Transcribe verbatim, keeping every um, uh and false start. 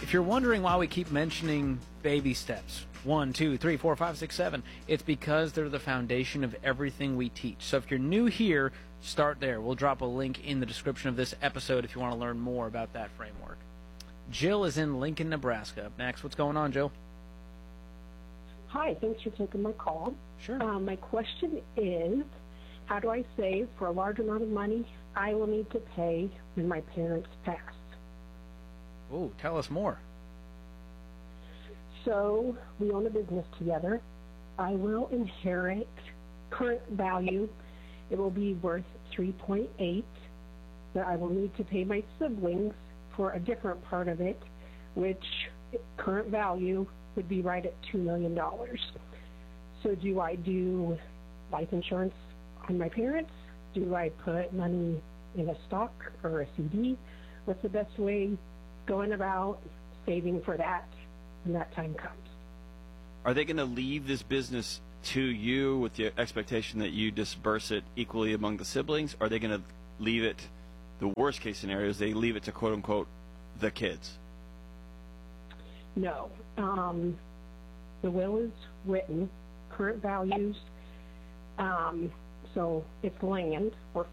If you're wondering why we keep mentioning baby steps, one, two, three, four, five, six, seven, it's because they're the foundation of everything we teach. So if you're new here, start there. We'll drop a link in the description of this episode if you want to learn more about that framework. Jill is in Lincoln, Nebraska. Next, what's going on, Jill? Hi, thanks for taking my call. Sure. Um, my question is, how do I save for a large amount of money I will need to pay when my parents pass? Oh, tell us more. So we own a business together. I will inherit current value. It will be worth three point eight. But I will need to pay my siblings for a different part of it, which current value would be right at two million dollars. So do I do life insurance on my parents? Do I put money in a stock or a C D? What's the best way going about saving for that when that time comes? Are they going to leave this business to you with the expectation that you disperse it equally among the siblings? Or are they going to leave it, the worst case scenario is they leave it to quote unquote the kids? No. Um, the will is written, current values, um, so it's land. We're